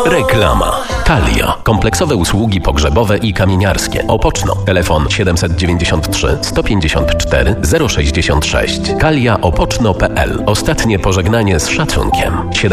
Reklama. Talia. Kompleksowe usługi pogrzebowe i kamieniarskie. Opoczno. Telefon 793 154 066. taliaopoczno.pl. Ostatnie pożegnanie z szacunkiem.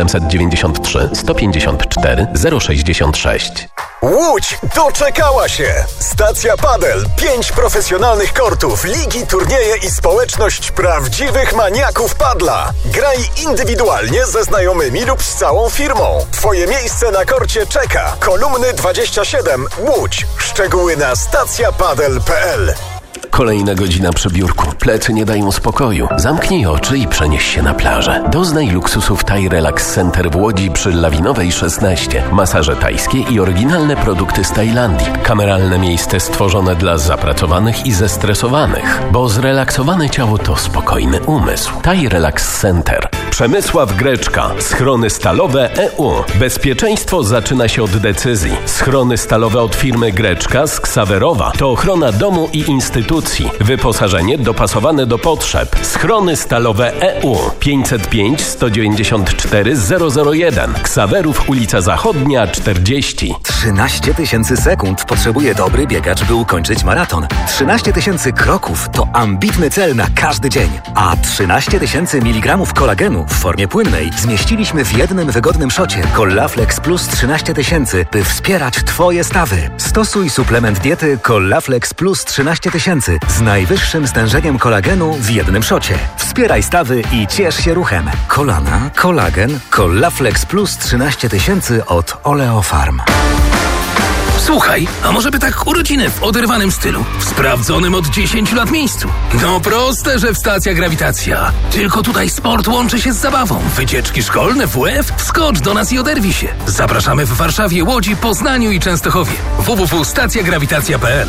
793 154 066. Łódź doczekała się! Stacja Padel, 5 profesjonalnych kortów, ligi, turnieje i społeczność prawdziwych maniaków padla. Graj indywidualnie ze znajomymi lub z całą firmą. Twoje miejsce na korcie czeka. Kolumny 27, Łódź. Szczegóły na stacjapadel.pl. Kolejna godzina przy biurku. Plecy nie dają spokoju. Zamknij oczy i przenieś się na plażę. Doznaj luksusów Thai Relax Center w Łodzi przy Lawinowej 16. Masaże tajskie i oryginalne produkty z Tajlandii. Kameralne miejsce stworzone dla zapracowanych i zestresowanych. Bo zrelaksowane ciało to spokojny umysł. Thai Relax Center. Przemysław Greczka. Schrony stalowe EU. Bezpieczeństwo zaczyna się od decyzji. Schrony stalowe od firmy Greczka z Ksawerowa to ochrona domu i instytucji. Wyposażenie dopasowane do potrzeb. Schrony stalowe EU 505 194 001. Ksawerów, ulica Zachodnia 40. 13 000 sekund potrzebuje dobry biegacz, by ukończyć maraton. 13 000 kroków to ambitny cel na każdy dzień. A 13 000 mg kolagenu w formie płynnej zmieściliśmy w jednym wygodnym szocie Collaflex Plus 13 000, by wspierać Twoje stawy. Stosuj suplement diety Collaflex Plus 13 000 z najwyższym stężeniem kolagenu w jednym szocie. Wspieraj stawy i ciesz się ruchem. Kolana, kolagen, Collaflex Plus 13 000 od Oleofarm. Słuchaj, a może by tak urodziny w oderwanym stylu, w sprawdzonym od 10 lat miejscu? No proste, że w Stacja Grawitacja. Tylko tutaj sport łączy się z zabawą. Wycieczki szkolne, WF, wskocz do nas i oderwij się. Zapraszamy w Warszawie, Łodzi, Poznaniu i Częstochowie. www.stacjagrawitacja.pl.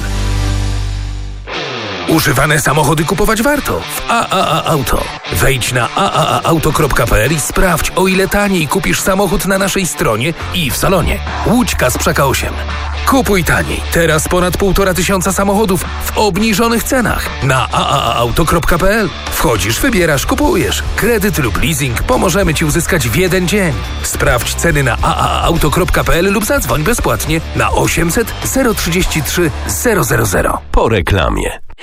Używane samochody kupować warto w AAA Auto. Wejdź na aaauto.pl i sprawdź, o ile taniej kupisz samochód na naszej stronie i w salonie. Łódź Kasprzaka 8. Kupuj taniej. Teraz ponad 1500 samochodów w obniżonych cenach na aaauto.pl. Wchodzisz, wybierasz, kupujesz. Kredyt lub leasing pomożemy Ci uzyskać w jeden dzień. Sprawdź ceny na aaauto.pl lub zadzwoń bezpłatnie na 800 033 000. Po reklamie.